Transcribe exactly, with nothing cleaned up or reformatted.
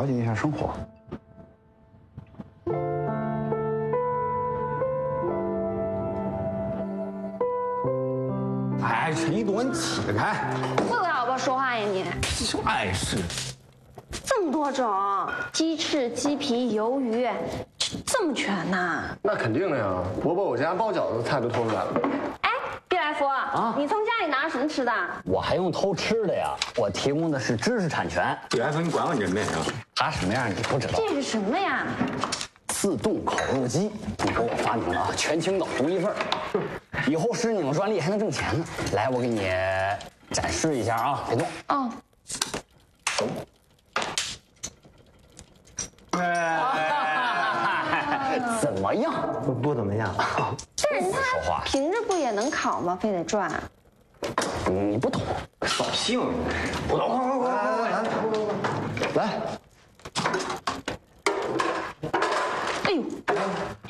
调节一下生活。哎，陈一朵，你起开！ 会不会好好说话呀你？ 就碍事。 这么多种，鸡翅、鸡皮、鱿鱼，这么全呐？ 那肯定的呀，伯伯我家包饺子的菜都偷出来了。 哎，毕来福啊，你从家里拿了什么吃的？ 我还用偷吃的呀？我提供的是知识产权。 李来福，你管管人呗啊！ 它什么样你不知道？ 这是什么呀？ 自动烤肉机，你给我发明了啊，全青岛独一份儿。以后使你有专利还能挣钱呢。来，我给你展示一下啊，别动。 哦。 怎么样？ 不不怎么样。 但是它平着不也能烤吗？非得转？ 你不懂， 扫兴。 不懂，快快快来来来来。 哎呦，